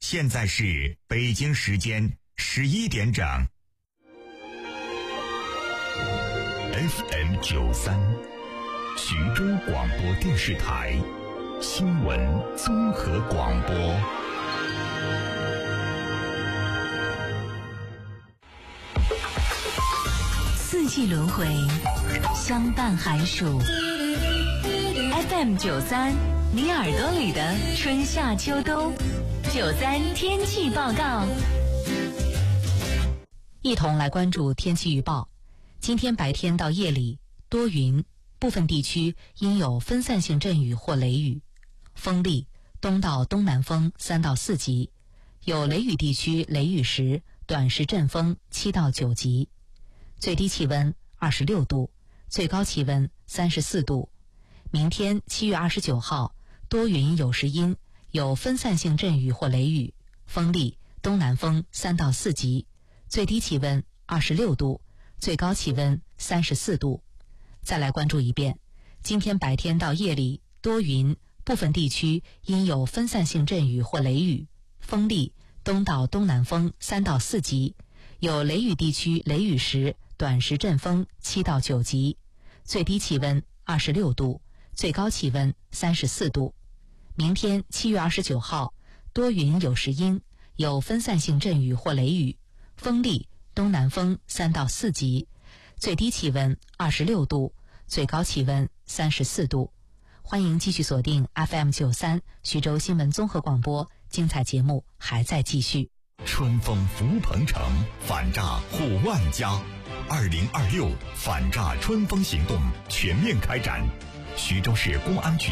现在是北京时间11点整。FM93，徐州广播电视台新闻综合广播。 四季轮回，相伴寒暑。FM93，你耳朵里的春夏秋冬。93天气报告，一同来关注天气预报。今天白天到夜里多云，部分地区应有分散性阵雨或雷雨，风力东到东南风3到4级，有雷雨地区雷雨时短时阵风7到9级。最低气温26度，最高气温34度。明天7月29号，多云有时阴，有分散性阵雨或雷雨，风力东南风3到4级，最低气温26度，最高气温34度。再来关注一遍，今天白天到夜里多云，部分地区应有分散性阵雨或雷雨，风力东到东南风3到4级，有雷雨地区雷雨时短时阵风7到9级，最低气温26度，最高气温34度。明天7月29号，多云有时阴，有分散性阵雨或雷雨，风力东南风3到4级，最低气温26度，最高气温34度。欢迎继续锁定 FM93 徐州新闻综合广播，精彩节目还在继续。 春风福鹏城，反诈护万家。2026反诈春风行动全面开展，徐州市公安局